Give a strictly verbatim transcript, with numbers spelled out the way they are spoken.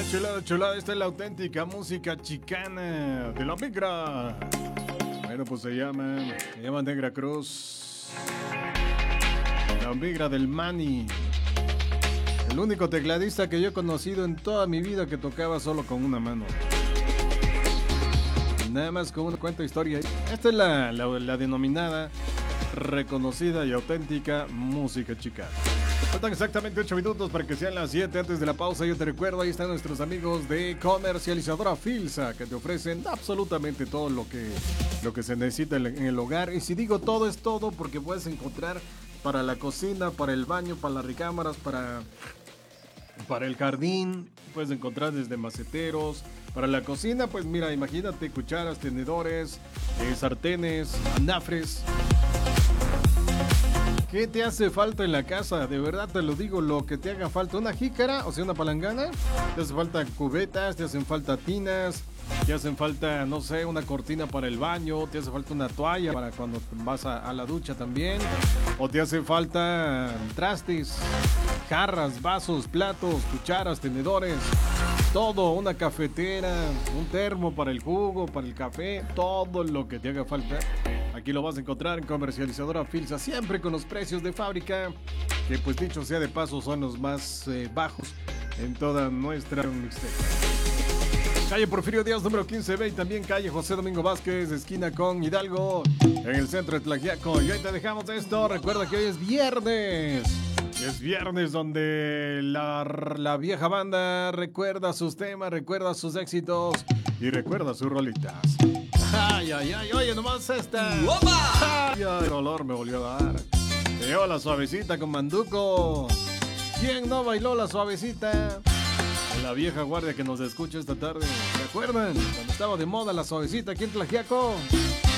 chulada, chulada, esta es la auténtica música chicana de la migra. Bueno, pues se llama, se llama Negra Cruz. La migra del Mani. El único tecladista que yo he conocido en toda mi vida que tocaba solo con una mano. Nada más con una cuenta historia. Esta es la, la, la denominada, reconocida y auténtica música chicana. Faltan exactamente ocho minutos para que sean las siete. Antes de la pausa, yo te recuerdo, ahí están nuestros amigos de Comercializadora Filsa, que te ofrecen absolutamente todo lo que, lo que se necesita en el hogar. Y si digo todo, es todo, porque puedes encontrar para la cocina, para el baño, para las recámaras, para, para el jardín. Puedes encontrar desde maceteros. Para la cocina, pues mira, imagínate, cucharas, tenedores, eh, sartenes, anafres. ¿Qué te hace falta en la casa? De verdad te lo digo, lo que te haga falta. ¿Una jícara? O sea, una palangana. Te hacen falta cubetas, te hacen falta tinas, te hacen falta, no sé, una cortina para el baño, te hace falta una toalla para cuando vas a, a la ducha también. O te hace falta trastes, jarras, vasos, platos, cucharas, tenedores. Todo, una cafetera, un termo para el jugo, para el café, todo lo que te haga falta. Aquí lo vas a encontrar en Comercializadora Filsa, siempre con los precios de fábrica, que pues dicho sea de paso son los más eh, bajos en toda nuestra mixtape. Calle Porfirio Díaz, número quince B, y también calle José Domingo Vázquez, esquina con Hidalgo, en el centro de Tlaxiaco. Y hoy te dejamos esto, recuerda que hoy es viernes. Es viernes donde la, la vieja banda recuerda sus temas, recuerda sus éxitos y recuerda sus rolitas. Ay, ay, ay, oye, nomás esta. ¡Opa! Ay, ay, el olor me volvió a dar. Te llevo la suavecita con Manduco. ¿Quién no bailó la suavecita? La vieja guardia que nos escucha esta tarde. ¿Se acuerdan? Cuando estaba de moda la suavecita aquí en Tlaxiaco.